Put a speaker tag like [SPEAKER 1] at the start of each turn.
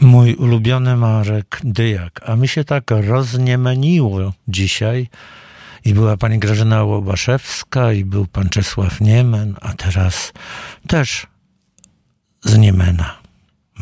[SPEAKER 1] Mój ulubiony Marek Dyjak. A mi się tak rozniemeniło dzisiaj. I była pani Grażyna Łobaszewska, i był pan Czesław Niemen, a teraz też z Niemena.